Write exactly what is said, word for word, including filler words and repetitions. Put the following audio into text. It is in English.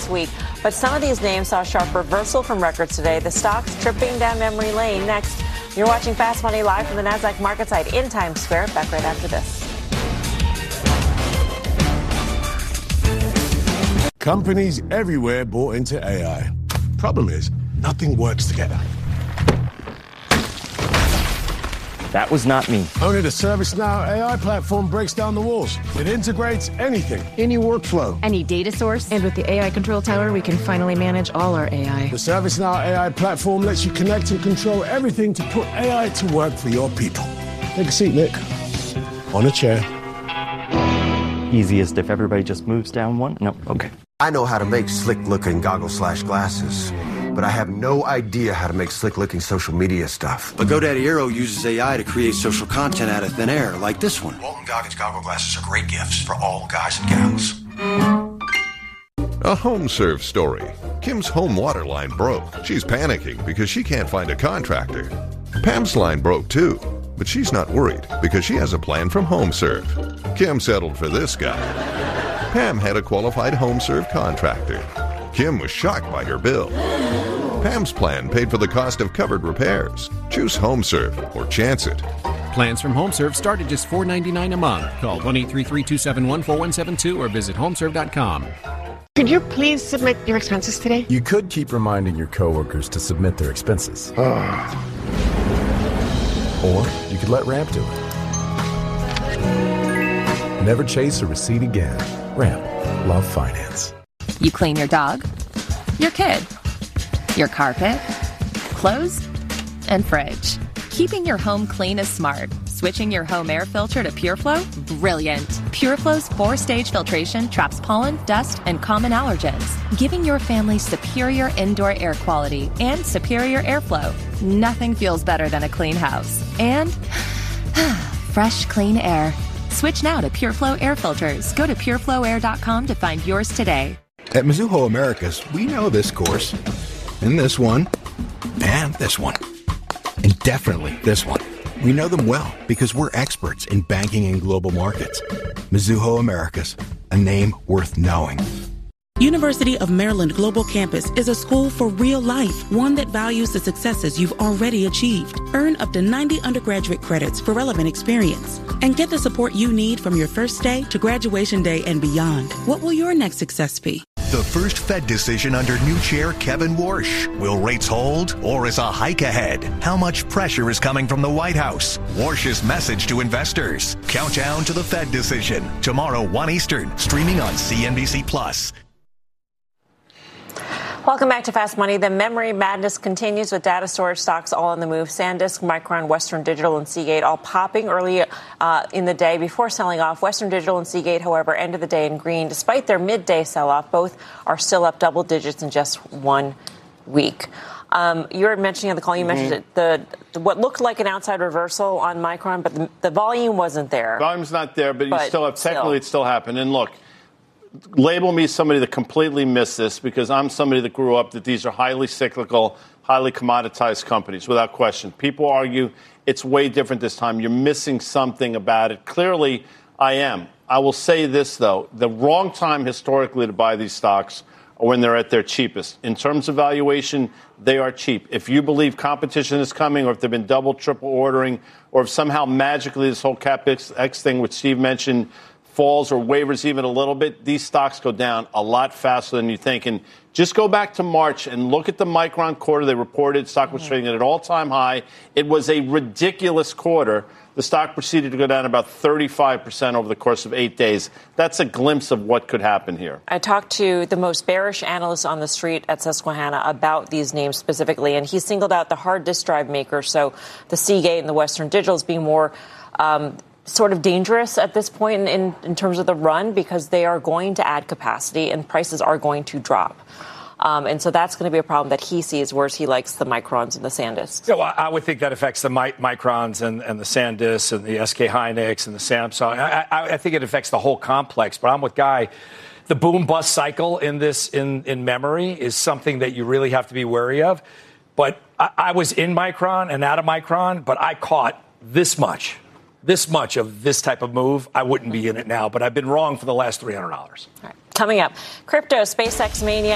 last week. But some of these names saw a sharp reversal from records today. The stocks tripping down memory lane. Next, you're watching Fast Money live from the NASDAQ market site in Times Square. Back right after this. Companies everywhere bought into A I. Problem is, nothing works together. That was not me. Only the ServiceNow A I platform breaks down the walls. It integrates anything, any workflow, any data source. And with the A I Control Tower, we can finally manage all our A I. The ServiceNow A I platform lets you connect and control everything to put A I to work for your people. Take a seat, Nick. On a chair. Easiest if everybody just moves down one? No, okay. I know how to make slick-looking goggles slash glasses, but I have no idea how to make slick-looking social media stuff. But GoDaddy Aero uses A I to create social content out of thin air, like this one. Walton Goggins goggle glasses are great gifts for all guys and gals. A HomeServe story. Kim's home water line broke. She's panicking because she can't find a contractor. Pam's line broke too, but she's not worried because she has a plan from HomeServe. Kim settled for this guy. Pam had a qualified HomeServe contractor. Kim was shocked by her bill. Pam's plan paid for the cost of covered repairs. Choose HomeServe or chance it. Plans from HomeServe start at just four dollars and ninety-nine cents a month. Call one eight three three, two seven one, four one seven two or visit homeserve dot com. Could you please submit your expenses today? You could keep reminding your coworkers to submit their expenses. Oh. Or you could let Ramp do it. Never chase a receipt again. Ramp. Love finance. You clean your dog, your kid, your carpet, clothes, and fridge. Keeping your home clean is smart. Switching your home air filter to PureFlow? Brilliant. PureFlow's four-stage filtration traps pollen, dust, and common allergens, giving your family superior indoor air quality and superior airflow. Nothing feels better than a clean house. And fresh, clean air. Switch now to PureFlow air filters. Go to pureflow air dot com to find yours today. At Mizuho Americas, we know this course, and this one, and this one, and definitely this one. We know them well because we're experts in banking and global markets. Mizuho Americas, a name worth knowing. University of Maryland Global Campus is a school for real life, one that values the successes you've already achieved. Earn up to ninety undergraduate credits for relevant experience and get the support you need from your first day to graduation day and beyond. What will your next success be? The first Fed decision under new chair Kevin Warsh. Will rates hold or is a hike ahead? How much pressure is coming from the White House? Warsh's message to investors. Countdown to the Fed decision. Tomorrow, one Eastern. Streaming on C N B C Plus. Welcome back to Fast Money. The memory madness continues with data storage stocks all on the move. SanDisk, Micron, Western Digital, and Seagate all popping early uh, in the day before selling off. Western Digital and Seagate, however, ended the day in green. Despite their midday sell-off, both are still up double digits in just one week. Um, you were mentioning on the call, you mm-hmm. mentioned it, the, the what looked like an outside reversal on Micron, but the, the volume wasn't there. Volume's not there, but, but you still have, technically still. it still happened. And look, label me somebody that completely missed this because I'm somebody that grew up that these are highly cyclical, highly commoditized companies, without question. People argue it's way different this time. You're missing something about it. Clearly, I am. I will say this, though. The wrong time historically to buy these stocks are when they're at their cheapest. In terms of valuation, they are cheap. If you believe competition is coming or if they've been double, triple ordering or if somehow magically this whole CapEx thing, which Steve mentioned, falls or wavers even a little bit, these stocks go down a lot faster than you think. And just go back to March and look at the Micron quarter. They reported stock was trading at an all-time high. It was a ridiculous quarter. The stock proceeded to go down about thirty-five percent over the course of eight days. That's a glimpse of what could happen here. I talked to the most bearish analyst on the street at Susquehanna about these names specifically, and he singled out the hard disk drive makers, so the Seagate and the Western Digital as being more um, sort of dangerous at this point in, in terms of the run because they are going to add capacity and prices are going to drop. Um, and so that's going to be a problem that he sees, whereas he likes the Microns and the SanDisks. Yeah, well, I would think that affects the mi- Microns and, and the SanDisks and the S K Hynix and the Samsung. I, I, I think it affects the whole complex, but I'm with Guy. The boom-bust cycle in this in, in memory is something that you really have to be wary of. But I, I was in Micron and out of Micron, but I caught this much. This much of this type of move, I wouldn't be in it now, but I've been wrong for the last three hundred dollars. All right. Coming up, crypto, SpaceX mania,